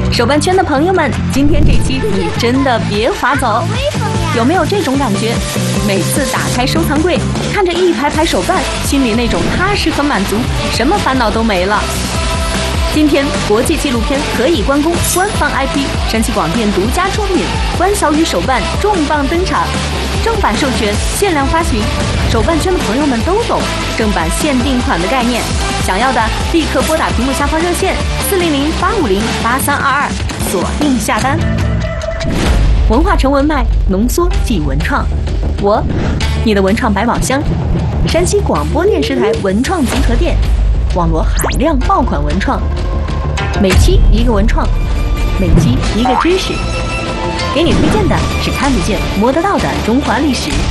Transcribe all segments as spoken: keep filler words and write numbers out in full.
手办圈的朋友们，今天这期你真的别划走。有没有这种感觉？每次打开收藏柜，看着一排排手办，心里那种踏实和满足，什么烦恼都没了。今天国际纪录片《可以关公》官方 I P 山西广电独家出品，关小雨手办重磅登场，正版授权，限量发行。手办圈的朋友们都懂正版限定款的概念，想要的立刻拨打屏幕下方热线四零零八五零八三二二，锁定下单。文化成文脉，浓缩即文创。我，你的文创百宝箱，山西广播电视台文创集合店，网罗海量爆款文创，每期一个文创，每期一个知识，给你推荐的是看得见摸得到的中华历史。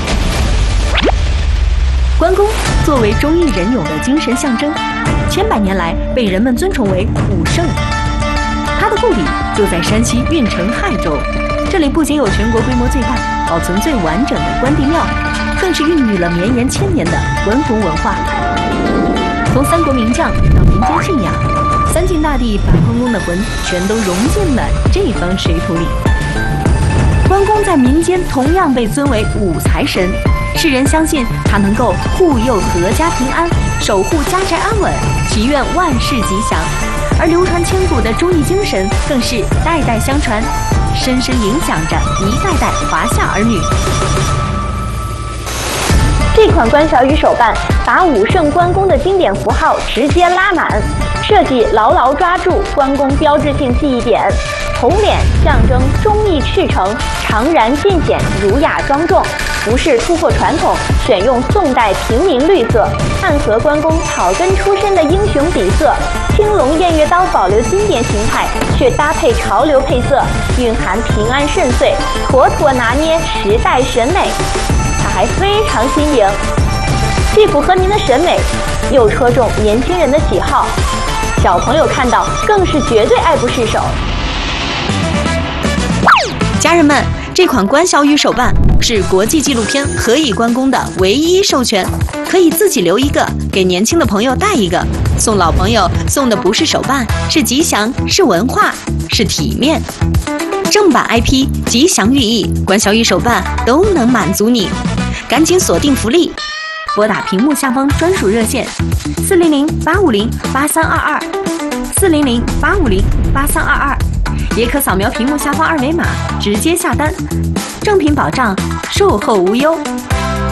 关公作为忠义仁勇的精神象征，千百年来被人们尊崇为武圣。他的故里就在山西运城亥州，这里不仅有全国规模最大、保存最完整的关帝庙，更是孕育了绵延千年的关公文化。从三国名将到民间信仰，三晋大帝把关公的魂全都融进了这方水土里。关公在民间同样被尊为武财神，世人相信他能够护佑阖家平安，守护家宅安稳，祈愿万事吉祥。而流传千古的忠义精神更是代代相传，深深影响着一代代华夏儿女。 这款关小雨手办把武圣关公的经典符号直接拉满，设计牢牢抓住关公标志性记忆点。红脸象征忠义赤诚，常然尽显儒雅庄重，不是突破传统，选用宋代平民绿色，暗合关公草根出身的英雄底色。青龙偃月刀保留经典形态，却搭配潮流配色，蕴含平安顺遂，妥妥拿捏时代审美。它还非常新颖，既符合您的审美，又戳中年轻人的喜好，小朋友看到更是绝对爱不释手。 家人们，这款关小雨手办是国际纪录片《可以关公》的唯一授权，可以自己留一个，给年轻的朋友带一个，送老朋友送的不是手办，是吉祥，是文化，是体面。正版 I P、吉祥寓意，关小雨手办都能满足你，赶紧锁定福利，拨打屏幕下方专属热线四零零八五零八三二二，四零零八五零八三二二。也可扫描屏幕下方二维码直接下单，正品保障，售后无忧。